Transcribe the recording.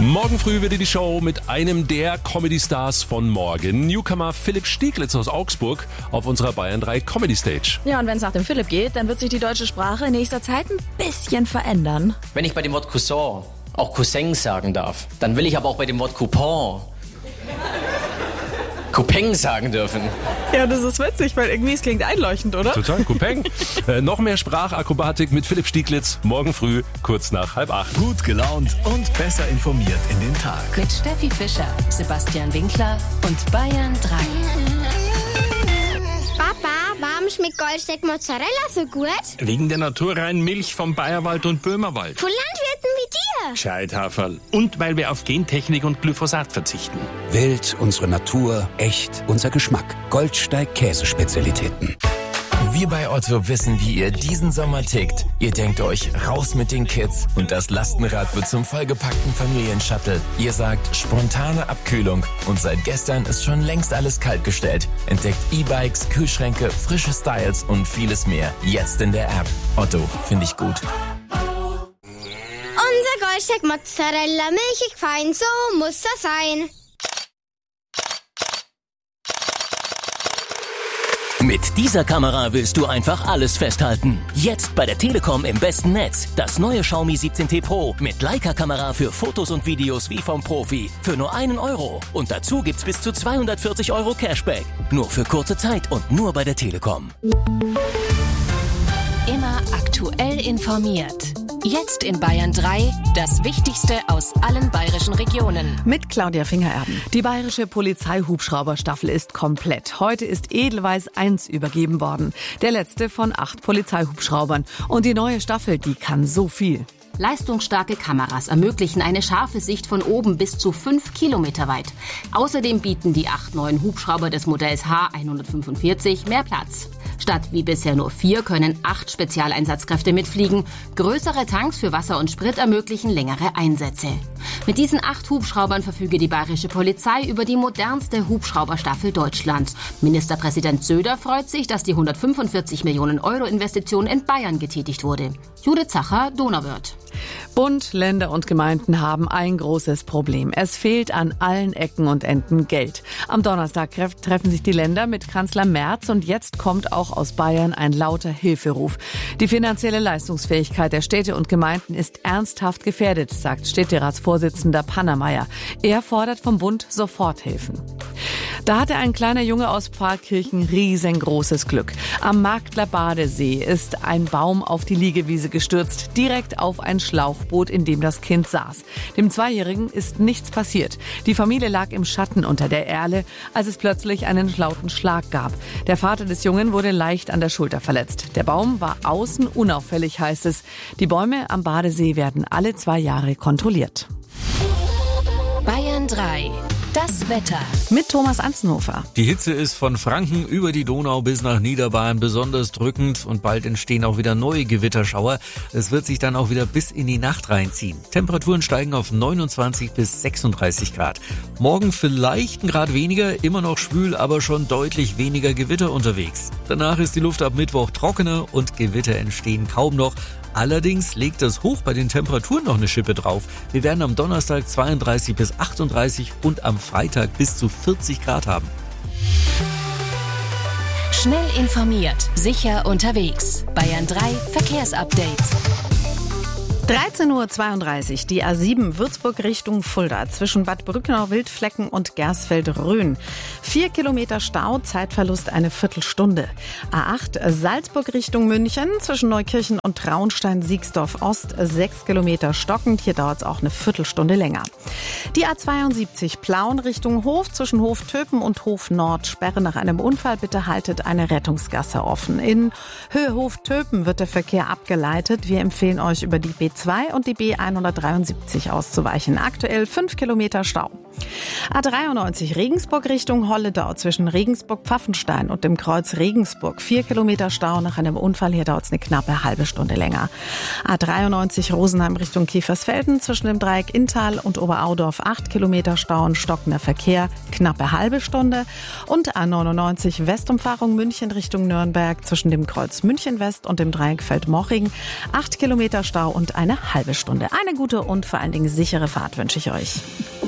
Morgen früh wird die Show mit einem der Comedy-Stars von morgen, Newcomer Philipp Stieglitz aus Augsburg, auf unserer Bayern 3 Comedy Stage. Ja, und wenn es nach dem Philipp geht, dann wird sich die deutsche Sprache in nächster Zeit ein bisschen verändern. Wenn ich bei dem Wort Cousin auch Cousin sagen darf, dann will ich aber auch bei dem Wort Coupon Coupeng sagen dürfen. Ja, das ist witzig, weil irgendwie es klingt einleuchtend, oder? Total, Coupeng. Noch mehr Sprachakrobatik mit Philipp Stieglitz morgen früh, kurz nach 7:30. Gut gelaunt und besser informiert in den Tag. Mit Steffi Fischer, Sebastian Winkler und Bayern 3. Papa, warum schmeckt Goldsteak Mozzarella so gut? Wegen der naturreinen Milch vom Bayerwald und Böhmerwald. Von Landwirten wie dir. Scheithaferl. Und weil wir auf Gentechnik und Glyphosat verzichten. Wild, unsere Natur, echt, unser Geschmack. Goldsteig Käsespezialitäten. Wir bei Otto wissen, wie ihr diesen Sommer tickt. Ihr denkt euch, raus mit den Kids und das Lastenrad wird zum vollgepackten Familienshuttle. Ihr sagt, spontane Abkühlung und seit gestern ist schon längst alles kaltgestellt. Entdeckt E-Bikes, Kühlschränke, frische Styles und vieles mehr. Jetzt in der App. Otto, finde ich gut. Unser Goldsteak Mozzarella, milchig fein, so muss das sein. Mit dieser Kamera willst du einfach alles festhalten. Jetzt bei der Telekom im besten Netz. Das neue Xiaomi 17T Pro mit Leica-Kamera für Fotos und Videos wie vom Profi. Für nur €1. Und dazu gibt's bis zu 240 € Cashback. Nur für kurze Zeit und nur bei der Telekom. Immer aktuell informiert. Jetzt in Bayern 3 das Wichtigste aus allen bayerischen Regionen. Mit Claudia Fingererben. Die bayerische Polizeihubschrauberstaffel ist komplett. Heute ist Edelweiss 1 übergeben worden. Der letzte von 8 Polizeihubschraubern. Und die neue Staffel, die kann so viel. Leistungsstarke Kameras ermöglichen eine scharfe Sicht von oben bis zu 5 Kilometer weit. Außerdem bieten die 8 neuen Hubschrauber des Modells H145 mehr Platz. Statt wie bisher nur 4 können 8 Spezialeinsatzkräfte mitfliegen. Größere Tanks für Wasser und Sprit ermöglichen längere Einsätze. Mit diesen 8 Hubschraubern verfüge die bayerische Polizei über die modernste Hubschrauberstaffel Deutschlands. Ministerpräsident Söder freut sich, dass die 145 Millionen € Investition in Bayern getätigt wurde. Judith Zacher, Donauwörth. Bund, Länder und Gemeinden haben ein großes Problem. Es fehlt an allen Ecken und Enden Geld. Am Donnerstag treffen sich die Länder mit Kanzler Merz und jetzt kommt auch aus Bayern ein lauter Hilferuf. Die finanzielle Leistungsfähigkeit der Städte und Gemeinden ist ernsthaft gefährdet, sagt Städteratsvorsitzender Pannermeier. Er fordert vom Bund Soforthilfen. Da hatte ein kleiner Junge aus Pfarrkirchen riesengroßes Glück. Am Marktler Badesee ist ein Baum auf die Liegewiese gestürzt, direkt auf ein Schlauchboot, in dem das Kind saß. Dem 2-Jährigen ist nichts passiert. Die Familie lag im Schatten unter der Erle, als es plötzlich einen lauten Schlag gab. Der Vater des Jungen wurde leicht an der Schulter verletzt. Der Baum war außen unauffällig, heißt es. Die Bäume am Badesee werden alle 2 Jahre kontrolliert. Bayern 3. Das Wetter. Mit Thomas Anzenhofer. Die Hitze ist von Franken über die Donau bis nach Niederbayern besonders drückend und bald entstehen auch wieder neue Gewitterschauer. Es wird sich dann auch wieder bis in die Nacht reinziehen. Temperaturen steigen auf 29 bis 36 Grad. Morgen vielleicht ein Grad weniger, immer noch schwül, aber schon deutlich weniger Gewitter unterwegs. Danach ist die Luft ab Mittwoch trockener und Gewitter entstehen kaum noch. Allerdings legt das Hoch bei den Temperaturen noch eine Schippe drauf. Wir werden am Donnerstag 32 bis 38 und am Freitag bis zu 40 Grad haben. Schnell informiert, sicher unterwegs. Bayern 3 Verkehrsupdate. 13:32 Uhr, die A7 Würzburg Richtung Fulda zwischen Bad Brückenau-Wildflecken und Gersfeld-Rhön. 4 Kilometer Stau, Zeitverlust eine Viertelstunde. A8 Salzburg Richtung München zwischen Neukirchen und Traunstein-Siegsdorf-Ost 6 Kilometer stockend, hier dauert es auch eine Viertelstunde länger. Die A72 Plauen Richtung Hof zwischen Hof-Töpen und Hof-Nord. Sperre nach einem Unfall, bitte haltet eine Rettungsgasse offen. In Höhe Hof-Töpen wird der Verkehr abgeleitet. Wir empfehlen euch über die B2 und die B173 auszuweichen. Aktuell 5 Kilometer Stau. A93 Regensburg Richtung Holledau zwischen Regensburg-Pfaffenstein und dem Kreuz Regensburg. 4 Kilometer Stau nach einem Unfall. Hier dauert es eine knappe halbe Stunde länger. A93 Rosenheim Richtung Kiefersfelden zwischen dem Dreieck Inntal und Oberaudorf. 8 Kilometer Stau und stockender Verkehr. Knappe halbe Stunde. Und A99 Westumfahrung München Richtung Nürnberg zwischen dem Kreuz München West und dem Dreieck Feldmoching. 8 Kilometer Stau und eine halbe Stunde. Eine gute und vor allen Dingen sichere Fahrt wünsche ich euch.